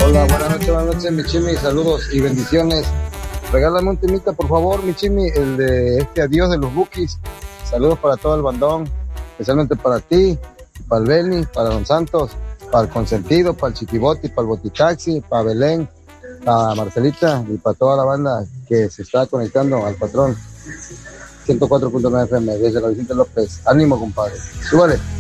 Hola, buenas noches, mi Chimi, saludos y bendiciones. Regálame un temita, por favor, mi Chimi, el de Adiós de los Bukis. Saludos para todo el bandón, especialmente para ti, para el Beni, para Don Santos, para el Consentido, para el Chiquiboti, para el Botitaxi, para Belén, para Marcelita y para toda la banda que se está conectando al patrón 104.9 FM desde la Vicente López. Ánimo, compadre. Súbale.